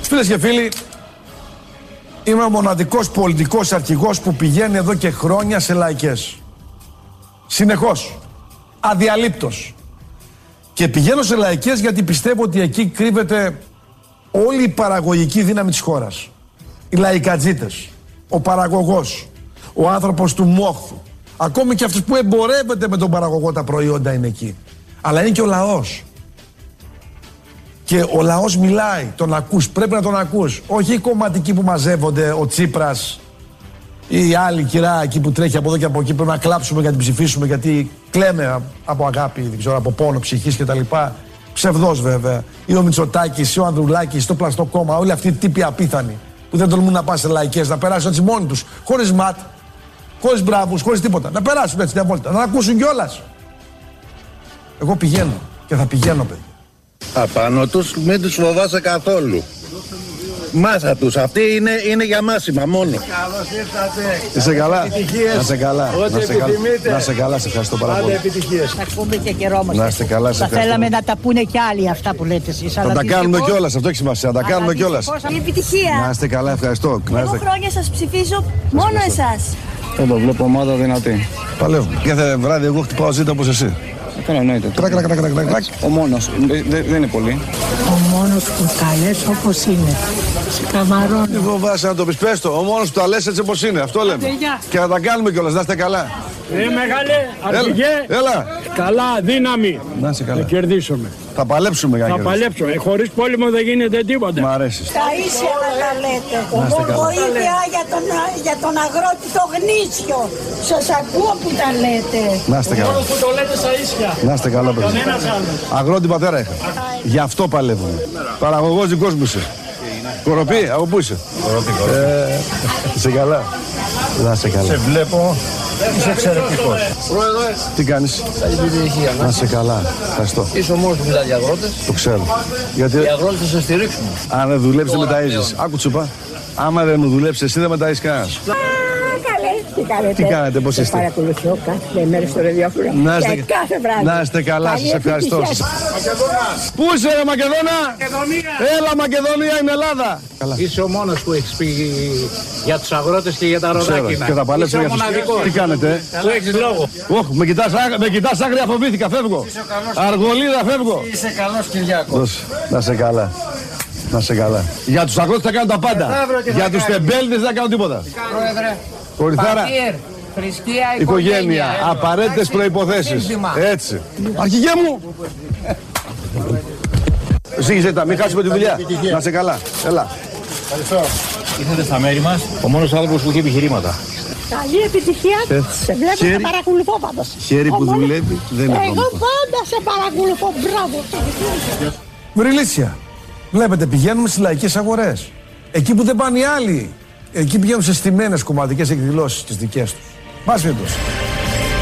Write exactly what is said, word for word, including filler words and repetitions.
Φίλες και φίλοι, είμαι ο μοναδικός πολιτικός αρχηγός που πηγαίνει εδώ και χρόνια σε λαϊκές. Συνεχώς. Αδιαλείπτως. Και πηγαίνω σε λαϊκές γιατί πιστεύω ότι εκεί κρύβεται όλη η παραγωγική δύναμη της χώρας. Οι λαϊκατζίτες, ο παραγωγός, ο άνθρωπος του μόχθου. Ακόμη και αυτός που εμπορεύεται με τον παραγωγό τα προϊόντα είναι εκεί. Αλλά είναι και ο λαός. Και ο λαός μιλάει, τον ακούς, πρέπει να τον ακούς. Όχι οι κομματικοί που μαζεύονται, ο Τσίπρας ή η άλλη κυρά εκεί που τρέχει από εδώ και από εκεί. Πρέπει να κλάψουμε για να την ψηφίσουμε γιατί κλαίμε από αγάπη, δεν ξέρω, από πόνο ψυχής κτλ. Ψευδός βέβαια. Ή ο Μητσοτάκης, ή ο Ανδρουλάκης, το πλαστό κόμμα. Όλοι αυτοί οι τύποι απίθανοι που δεν τολμούν να πάνε σε λαϊκές, να περάσουν έτσι μόνοι τους, χωρίς ματ, χωρίς μπράβους, χωρίς τίποτα. Να περάσουν έτσι μια βόλτα, να ακούσουν κιόλας. Εγώ πηγαίνω και θα πηγαίνω, παιδί. Απάνω τους μην τους φοβάσαι καθόλου. Μάσα τους, αυτή είναι, είναι για μάσιμα μόνο. Καλώς ήρθατε. Είσαι καλά. Επιτυχίες. Να σε καλά. Ό,τι Να σε καλά. επιθυμείτε. Να σε καλά, σε ευχαριστώ πάρα πολύ. Άντε επιτυχίες. Θα πούμε και καιρό μας. Να είστε καλά, σε Θα ευχαριστώ. θέλαμε να τα πούνε κι άλλοι αυτά που λέτε εσείς. Θα τα κάνουμε κιόλας, αυτό έχει σημασία. Θα τα κάνουμε κιόλας. Καλή επιτυχία. Να είστε καλά, ευχαριστώ. Να Εγώ είστε... χρόνια σας ψηφίζω μόνο εσάς. Εδώ βλέπω ομάδα δυνατή. Παλεύουμε. Κάθε βράδυ εγώ χτυπάω ζήτα όπως εσύ. Καλά, εννοείται. Κρακ, κρακ, κρακ, κρακ, κρακ. Ο μόνος. Δεν είναι πολύ. Ο μόνος που τα λες όπως είναι. Σε καμαρώνω. Δεν φοβάσαι να το πεις, πες το. Ο μόνος που τα λες έτσι όπως είναι. Αυτό λέμε. Και θα τα κάνουμε κιόλας, να είστε καλά. Ε, μεγάλε, αρχηγέ. Έλα. Καλά, δύναμη. Να είσαι καλά. Θα κερδίσουμε. Θα παλέψουμε για να Θα κερδίσουμε. παλέψουμε. Ε, χωρίς πόλεμο δεν γίνεται τίποτα. Μ' αρέσει. Τα ίσια να τα λέτε. Να είστε καλά. Βοήθεια για τον, για τον αγρότη το γνήσιο. Σας ακούω που τα λέτε. Να είστε καλά. Που το λέτε στα ίσια. Να είστε καλά, παιδί. Κανένας άλλος. Αγρότη πατέρα είχα. Γι' αυτό παλεύουμε. Παραγωγός δικός μου είσαι. Κοροπή, από πού είσαι? Κοροπή, κοροπή. Ε, είσαι καλά. Να είσαι καλά. Σε βλέπω, είσαι εξαιρετικός. Πρόεδρε, Τι κάνεις? καλή επιτυχία. Να είσαι καλά. Ευχαριστώ. Είσαι ο μόνος που μιλάει για αγρότες. Το ξέρω. Γιατί Οι αγρότες θα σε στηρίξουν. αν δεν δουλέψεις δεν μεταΐζεις. Άκου τσουπά. Άμα δεν μου δουλέψεις εσύ δεν μεταΐζεις κανένας. Τι κάνετε. Τι κάνετε, πώς είστε? Παρακολουθώ κάθε μέρα στο ραδιόφωνο. Να είστε, Και κάθε βράδυ. να είστε καλά, Καλή σας ευχαριστώ. επιτυχία. Πού είσαι ρε Μακεδόνα? Έλα Μακεδονία, είναι Ελλάδα. Καλά. Είσαι ο μόνος που έχεις πει για τους αγρότες και για τα Ξέρω. ροδάκινα. Και θα παλέψω Είσαι για ο τους... μοναδικός. Τι κάνετε? Που έχεις λόγο. Όχ, με κοιτάς, άγ- με κοιτάς άγρια, φοβήθηκα, φεύγω. Αργολίδα, φεύγω. Είσαι καλός Κυριάκος. Δώσε. Να σε καλά. Να σε καλά. Για τους αγρότες θα κάνω τα πάντα. Μεθαύριο τι θα Για τους κάνεις? τεμπέληδες δεν θα κάνω τίποτα. Πρόεδρε. Κοριθάρα, Πατήρ, θρησκεία, οικογένεια, απαραίτητες προϋποθέσεις. Σύνθημα. Έτσι. Αρχηγέ μου. Εσύ ζητά, μην χάσουμε τη δουλειά. Να σε καλά. Έλα. Ήρθατε στα μέρη μας ο μόνος άνθρωπος που έχει επιχειρήματα. Καλή επιτυχία. Σε βλέπω Χέρι. και παρακολουθώ πάντως. Χέρι που Ο μόνος- δουλεύει δεν είναι Εγώ βρώμικο. πάντα σε παρακολουθώ. Μπράβο. Βρυλίσια. Βλέπετε, πηγαίνουμε στις λαϊκές αγορές. Εκεί που δεν πάνε οι άλλοι. Εκεί πηγαίνουν σε στημένες κομματικές εκδηλώσεις τις δικές τους. Μας φύγει.